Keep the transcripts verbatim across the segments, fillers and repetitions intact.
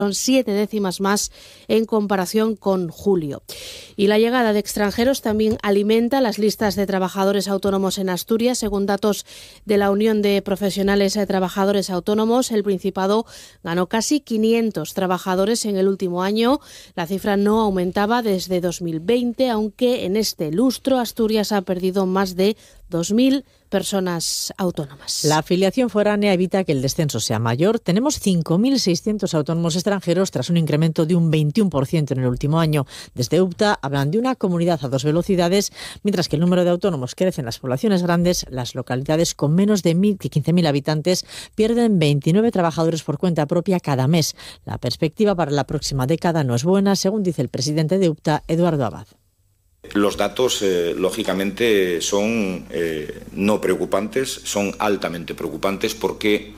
Son siete décimas más en comparación con julio. Y la llegada de extranjeros también alimenta las listas de trabajadores autónomos en Asturias. Según datos de la Unión de Profesionales de Trabajadores Autónomos, el Principado ganó casi quinientos trabajadores en el último año. La cifra no aumentaba desde dos mil veinte, aunque en este lustro Asturias ha perdido más de dos mil personas autónomas. La afiliación foránea evita que el descenso sea mayor. Tenemos cinco mil seiscientos autónomos extranjeros tras un incremento de un veintiuno por ciento en el último año. Desde UPTA hablan de una comunidad a dos velocidades, mientras que el número de autónomos crece en las poblaciones grandes. Las localidades con menos de quince mil habitantes pierden veintinueve trabajadores por cuenta propia cada mes. La perspectiva para la próxima década no es buena, según dice el presidente de UPTA, Eduardo Abad. Los datos, eh, lógicamente, son eh, no preocupantes, son altamente preocupantes porque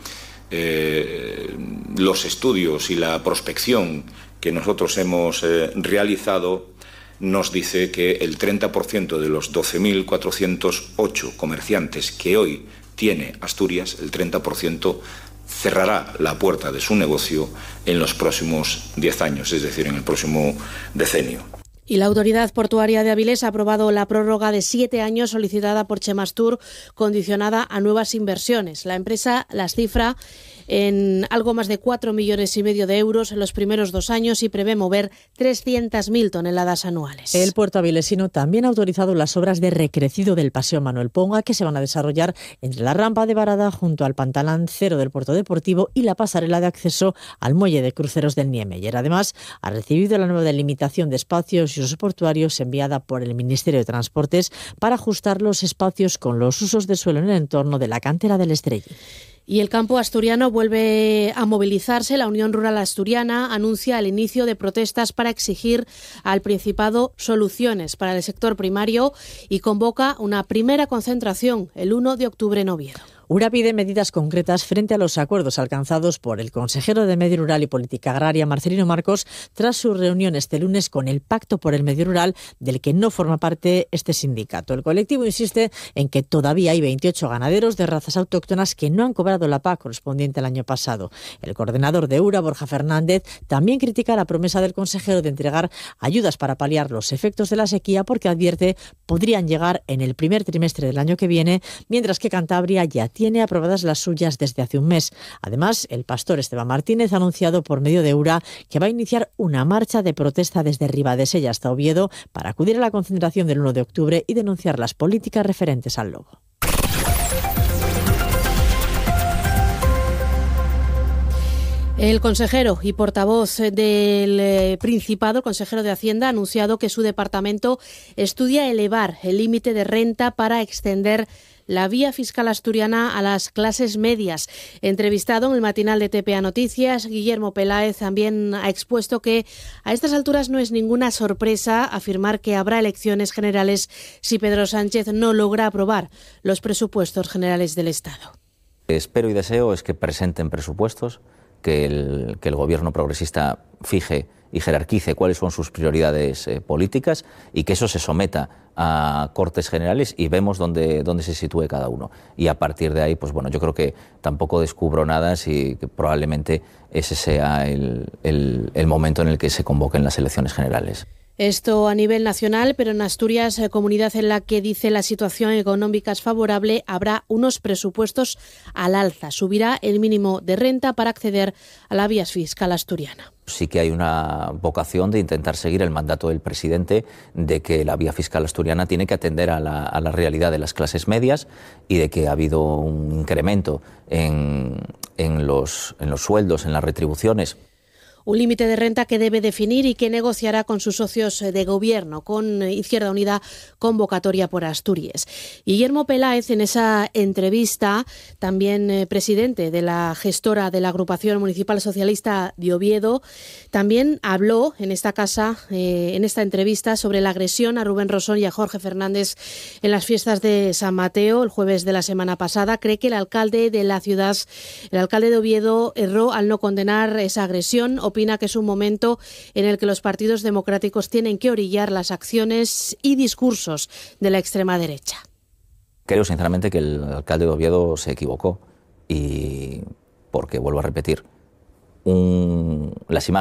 eh, los estudios y la prospección que nosotros hemos eh, realizado nos dice que el treinta por ciento de los doce mil cuatrocientos ocho comerciantes que hoy tiene Asturias, el treinta por ciento cerrará la puerta de su negocio en los próximos diez años, es decir, en el próximo decenio. Y la Autoridad Portuaria de Avilés ha aprobado la prórroga de siete años solicitada por Chemastur, condicionada a nuevas inversiones. La empresa las cifra en algo más de cuatro millones y medio de euros en los primeros dos años y prevé mover trescientas mil toneladas anuales. El puerto avilesino también ha autorizado las obras de recrecido del Paseo Manuel Ponga, que se van a desarrollar entre la rampa de Barada junto al pantalán cero del puerto deportivo y la pasarela de acceso al muelle de cruceros del Niemeyer. Además, ha recibido la nueva delimitación de espacios y usos portuarios enviada por el Ministerio de Transportes para ajustar los espacios con los usos de suelo en el entorno de la cantera del Estrella. Y el campo asturiano vuelve a movilizarse. La Unión Rural Asturiana anuncia el inicio de protestas para exigir al Principado soluciones para el sector primario y convoca una primera concentración el uno de octubre en Oviedo. URA pide medidas concretas frente a los acuerdos alcanzados por el consejero de Medio Rural y Política Agraria, Marcelino Marcos, tras su reunión este lunes con el Pacto por el Medio Rural, del que no forma parte este sindicato. El colectivo insiste en que todavía hay veintiocho ganaderos de razas autóctonas que no han cobrado la P A C correspondiente al año pasado. El coordinador de URA, Borja Fernández, también critica la promesa del consejero de entregar ayudas para paliar los efectos de la sequía, porque advierte podrían llegar en el primer trimestre del año que viene, mientras que Cantabria ya tiene aprobadas las suyas desde hace un mes. Además, el pastor Esteban Martínez ha anunciado por medio de URA que va a iniciar una marcha de protesta desde Ribadesella hasta Oviedo para acudir a la concentración del uno de octubre y denunciar las políticas referentes al lobo. El consejero y portavoz del Principado, el consejero de Hacienda, ha anunciado que su departamento estudia elevar el límite de renta para extender la vía fiscal asturiana a las clases medias. Entrevistado en el matinal de T P A Noticias, Guillermo Peláez también ha expuesto que a estas alturas no es ninguna sorpresa afirmar que habrá elecciones generales si Pedro Sánchez no logra aprobar los presupuestos generales del Estado. Espero y deseo es que presenten presupuestos, que el, que el gobierno progresista fije y jerarquice cuáles son sus prioridades eh, políticas y que eso se someta a Cortes Generales y vemos dónde, dónde se sitúe cada uno. Y a partir de ahí, pues bueno, yo creo que tampoco descubro nada si que probablemente ese sea el, el, el momento en el que se convoquen las elecciones generales. Esto a nivel nacional, pero en Asturias, comunidad en la que dice la situación económica es favorable, habrá unos presupuestos al alza. Subirá el mínimo de renta para acceder a la vía fiscal asturiana. Sí que hay una vocación de intentar seguir el mandato del presidente de que la vía fiscal asturiana tiene que atender a la, a la realidad de las clases medias y de que ha habido un incremento en, en, los, en los sueldos, en las retribuciones. Un límite de renta que debe definir y que negociará con sus socios de gobierno, con Izquierda Unida, convocatoria por Asturias. Guillermo Peláez, en esa entrevista, también eh, presidente de la gestora de la Agrupación Municipal Socialista de Oviedo, también habló en esta casa, eh, en esta entrevista, sobre la agresión a Rubén Rosón y a Jorge Fernández en las fiestas de San Mateo el jueves de la semana pasada. Cree que el alcalde de la ciudad, el alcalde de Oviedo, erró al no condenar esa agresión. Opina que es un momento en el que los partidos democráticos tienen que orillar las acciones y discursos de la extrema derecha. Creo sinceramente que el alcalde de Oviedo se equivocó y porque, vuelvo a repetir, un, las imágenes